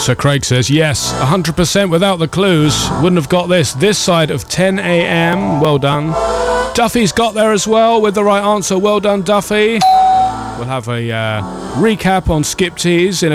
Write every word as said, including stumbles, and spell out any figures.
So Craig says, yes, one hundred percent without the clues. Wouldn't have got this this side of ten a.m. Well done. Duffy's got there as well with the right answer. Well done, Duffy. We'll have a uh, recap on Skip Tees in a